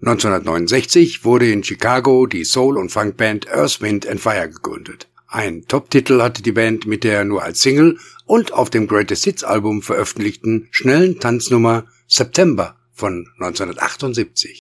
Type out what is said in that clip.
1969 wurde in Chicago die Soul- und Funkband Earth, Wind & Fire gegründet. Ein Top-Titel hatte die Band mit der nur als Single und auf dem Greatest Hits Album veröffentlichten schnellen Tanznummer September von 1978.